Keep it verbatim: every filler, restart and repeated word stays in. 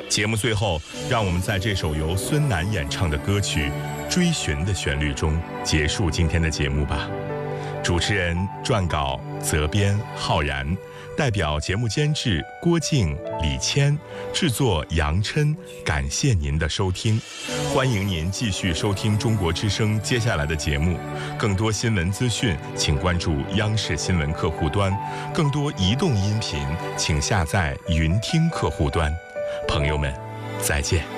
节目最后，让我们在这首由孙楠演唱的歌曲《追寻》的旋律中结束今天的节目吧。主持人、撰稿、责编浩然，代表节目监制郭靖、李谦，制作杨琛。感谢您的收听，欢迎您继续收听中国之声接下来的节目。更多新闻资讯，请关注央视新闻客户端；更多移动音频，请下载云听客户端。朋友们，再见。